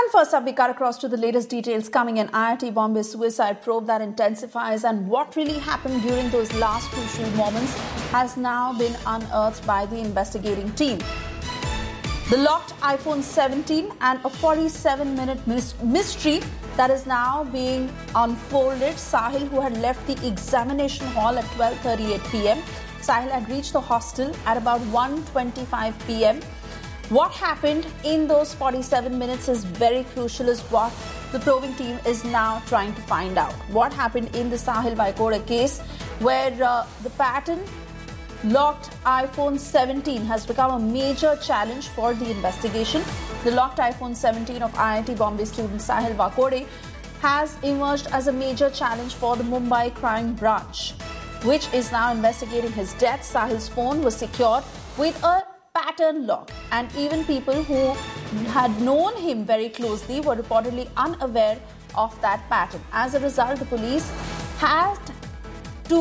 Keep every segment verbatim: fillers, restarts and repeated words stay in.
And first up, we cut across to the latest details coming in. I I T Bombay suicide probe that intensifies, and what really happened during those last crucial moments has now been unearthed by the investigating team. The locked iPhone seventeen and a forty-seven minute mystery that is now being unfolded. Sahil, who had left the examination hall at twelve thirty-eight p.m. Sahil had reached the hostel at about one twenty-five p.m. What happened in those forty-seven minutes is very crucial, is what the probing team is now trying to find out. What happened in the Sahil Vakode case, where uh, the pattern locked iPhone seventeen has become a major challenge for the investigation. The locked iPhone seventeen of I I T Bombay student Sahil Vakode has emerged as a major challenge for the Mumbai crime branch, which is now investigating his death. Sahil's phone was secured with a pattern lock, and even people who had known him very closely were reportedly unaware of that pattern. As a result, the police had to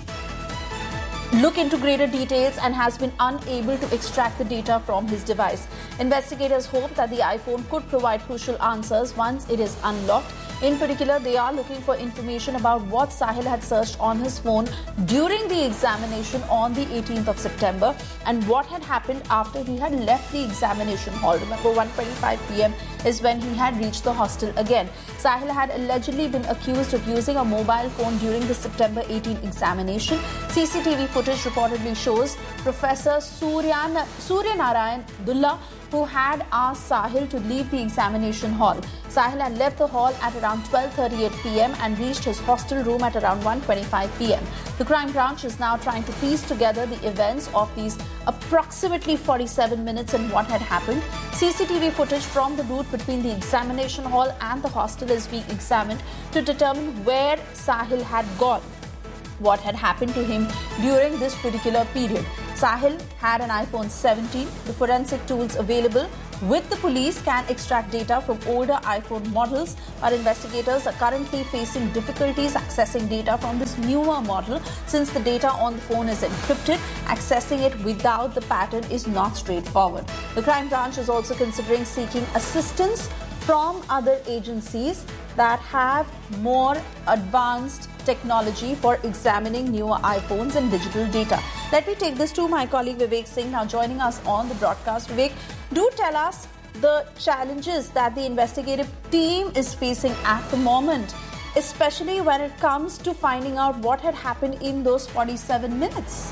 look into greater details and has been unable to extract the data from his device. Investigators hope that the iPhone could provide crucial answers once it is unlocked. In particular, they are looking for information about what Sahil had searched on his phone during the examination on the eighteenth of September and what had happened after he had left the examination hall. Remember, one twenty-five p.m. is when he had reached the hostel again. Sahil had allegedly been accused of using a mobile phone during the September eighteenth examination. C C T V footage reportedly shows Professor Suryan, Suryanarayan Dulla, who had asked Sahil to leave the examination hall. Sahil had left the hall at around twelve thirty-eight p.m. and reached his hostel room at around one twenty-five p.m. The crime branch is now trying to piece together the events of these approximately forty-seven minutes and what had happened. C C T V footage from the route between the examination hall and the hostel is being examined to determine where Sahil had gone, what had happened to him during this particular period. Sahil had an iPhone seventeen. The forensic tools available with the police can extract data from older iPhone models, but investigators are currently facing difficulties accessing data from this newer model since the data on the phone is encrypted. Accessing it without the pattern is not straightforward. The crime branch is also considering seeking assistance from other agencies that have more advanced technology for examining newer iPhones and digital data. Let me take this to my colleague Vivek Singh, now joining us on the broadcast. Vivek, do tell us the challenges that the investigative team is facing at the moment, especially when it comes to finding out what had happened in those forty-seven minutes.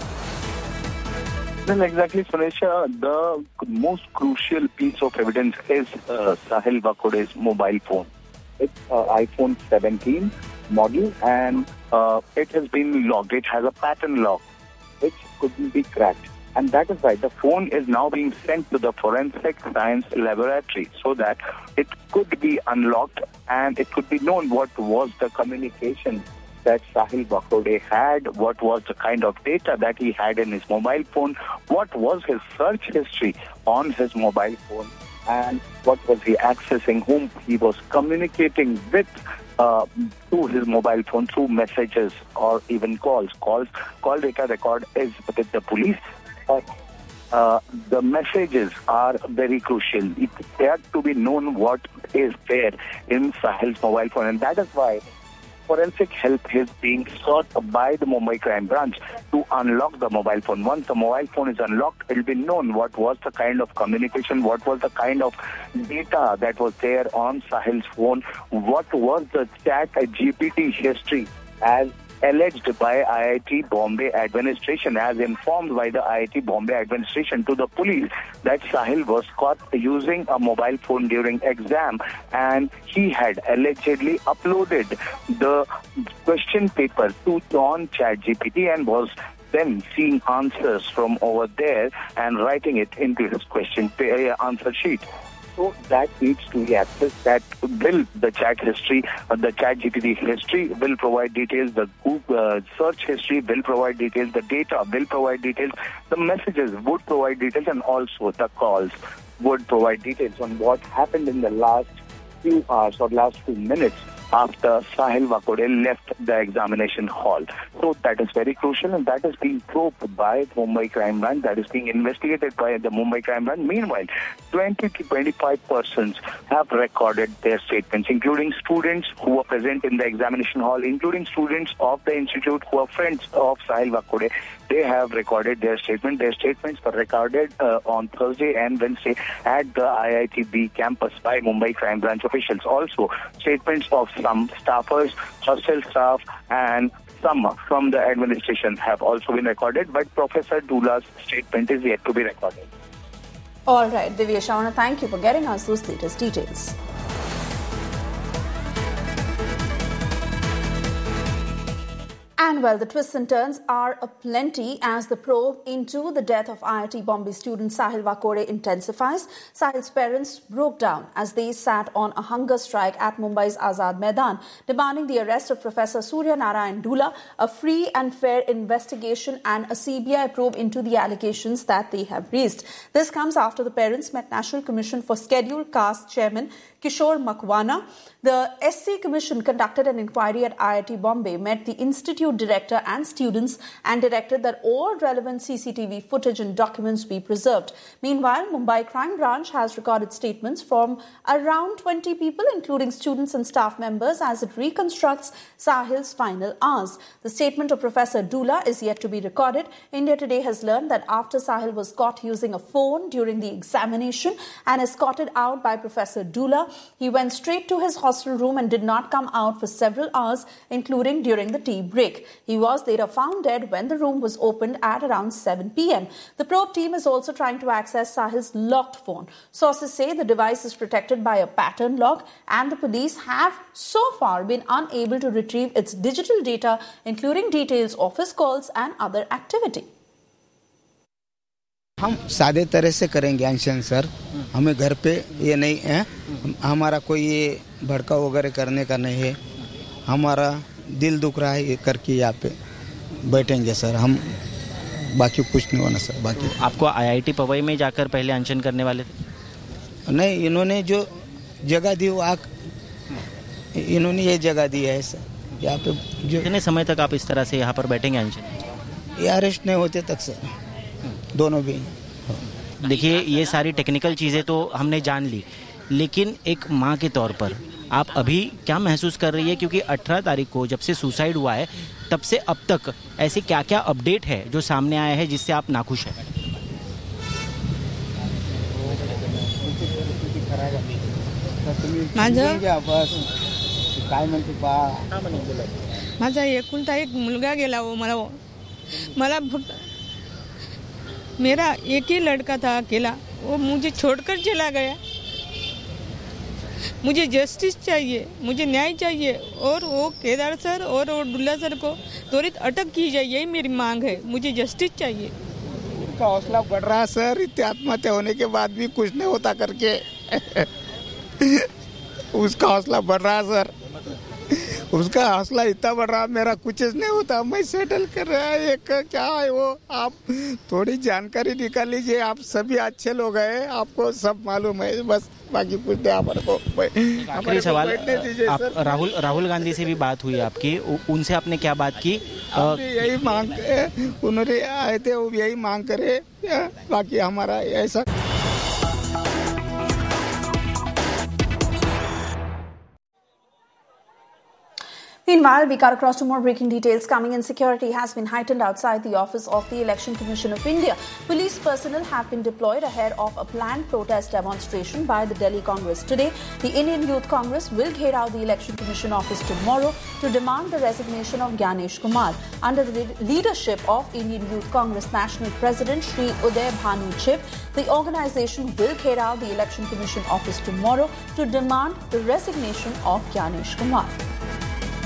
Well, exactly, Phanisha. The most crucial piece of evidence is uh, Sahil Vakode's mobile phone. It's uh, iPhone seventeen model, and uh, it has been locked. It has a pattern lock, which couldn't be cracked. And that is why the phone is now being sent to the forensic science laboratory so that it could be unlocked and it could be known what was the communication that Sahil Vakode had, what was the kind of data that he had in his mobile phone, what was his search history on his mobile phone, and what was he accessing, whom he was communicating with uh, through his mobile phone, through messages or even calls. Calls, call data record is with the police, but uh, the messages are very crucial. It had to be known what is there in Sahil's mobile phone, and that is why forensic help is being sought by the Mumbai Crime Branch to unlock the mobile phone. Once the mobile phone is unlocked, it will be known what was the kind of communication, what was the kind of data that was there on Sahil's phone, what was the chat G P T history as alleged by I I T Bombay administration, as informed by the I I T Bombay administration to the police, that Sahil was caught using a mobile phone during exam, and he had allegedly uploaded the question paper to on Chat G P T and was then seeing answers from over there and writing it into his question answer sheet. So that needs to be accessed. That will, the chat history, uh, the Chat G P T history will provide details. The Google uh, search history will provide details. The data will provide details. The messages would provide details, and also the calls would provide details on what happened in the last few hours or last few minutes after Sahil Vakode left the examination hall. So that is very crucial, and that is being probed by Mumbai Crime Branch. That is being investigated by the Mumbai Crime Branch. Meanwhile, twenty to twenty-five persons have recorded their statements, including students who were present in the examination hall, including students of the institute who are friends of Sahil Vakode. They have recorded their statement. Their statements were recorded uh, on Thursday and Wednesday at the I I T B campus by Mumbai Crime Branch officials. Also, statements of some staffers, hostel staff, and some from the administration have also been recorded, but Professor Dula's statement is yet to be recorded. All right, Divyesh, I want to thank you for getting us those latest details. And well, the twists and turns are aplenty as the probe into the death of I I T Bombay student Sahil Vakode intensifies. Sahil's parents broke down as they sat on a hunger strike at Mumbai's Azad Maidan, demanding the arrest of Professor Surya Narayan Dula, a free and fair investigation and a C B I probe into the allegations that they have raised. This comes after the parents met National Commission for Scheduled Caste Chairman Kishore Makwana. The S C Commission conducted an inquiry at I I T Bombay, met the institute director and students, and directed that all relevant C C T V footage and documents be preserved. Meanwhile, Mumbai Crime Branch has recorded statements from around twenty people, including students and staff members, as it reconstructs Sahil's final hours. The statement of Professor Dula is yet to be recorded. India Today has learned that after Sahil was caught using a phone during the examination and escorted out by Professor Dula, he went straight to his hostel room and did not come out for several hours, including during the tea break. He was later found dead when the room was opened at around seven p m The probe team is also trying to access Sahil's locked phone. Sources say the device is protected by a pattern lock, and the police have so far been unable to retrieve its digital data, including details of his calls and other activity. हम सादे तरह से करेंगे आंशन sir, हमें घर पे ये नहीं है, हमारा कोई ये भड़का वगैरह करने का नहीं है, हमारा दिल दुख रहा है ये करके यहाँ पे बैठेंगे सर, हम बाकी कुछ नहीं होना सर। बाकी आपको आईआईटी पवई में जाकर पहले अनशन करने वाले थे? नहीं, इन्होंने जो जगह दी वो आग, इन्होंने ये जगह दी है सर यहाँ पे। जो कितने समय तक आप इस तरह से यहाँ पर बैठेंगे अनशन? ये अरेस्ट नहीं होते तक सर, दोनों भी। देखिए, ये सारी टेक्निकल चीज़ें तो हमने जान ली, लेकिन एक माँ के तौर पर आप अभी क्या महसूस कर रही है? क्योंकि अठारह तारीख को जब से सुसाइड हुआ है तब से अब तक ऐसे क्या क्या अपडेट है जो सामने आया है जिससे आप नाखुश हैं? माझा एकुलता एक मुलगा गेला हो, मला मला मेरा एक ही लड़का था अकेला, वो मुझे छोड़कर चला गया। मुझे जस्टिस चाहिए, मुझे न्याय चाहिए, और वो केदार सर और वो डुल्ला सर को त्वरित अटक की जाए, यही मेरी मांग है। मुझे जस्टिस चाहिए। उसका हौसला बढ़ रहा है सर, इतनी आत्महत्या होने के बाद भी कुछ नहीं होता करके उसका हौसला बढ़ रहा है सर, उसका हौसला इतना बढ़ रहा, मेरा कुछ नहीं होता, मैं सेटल कर रहा है। एक क्या है वो, आप थोड़ी जानकारी निकाल लीजिए, आप सभी अच्छे लोग हैं, आपको सब मालूम है, बस बाकी कुछ नहीं। हमारे को आखिरी सवाल, आप राहुल राहुल गांधी से भी बात हुई आपकी, उनसे आपने क्या बात की? यही मांग, उन्होंने आए थे वो यही मांग करे, बाकी हमारा ऐसा। Meanwhile, we cut across to more breaking details coming in. Security has been heightened outside the office of the Election Commission of India. Police personnel have been deployed ahead of a planned protest demonstration by the Delhi Congress today. The Indian Youth Congress will घेर out the Election Commission office tomorrow to demand the resignation of Gyanesh Kumar. Under the leadership of Indian Youth Congress National President Shri Uday Bhanu Chip, the organization will घेर out the Election Commission office tomorrow to demand the resignation of Gyanesh Kumar.